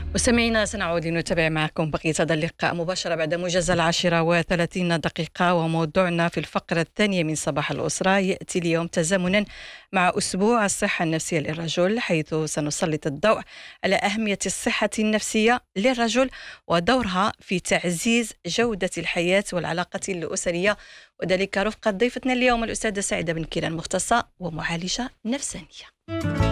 مستمعينا، سنعود لنتابع معكم بقية هذا اللقاء مباشرة بعد موجز 10:30 وموضوعنا في الفقرة الثانية من صباح الأسرة يأتي اليوم تزامنا مع أسبوع الصحة النفسية للرجل، حيث سنسلط الضوء على أهمية الصحة النفسية للرجل ودورها في تعزيز جودة الحياة والعلاقة الأسرية، وذلك رفقة ضيفتنا اليوم الأستاذة سعيدة بن كيران، مختصة ومعالجة نفسانية.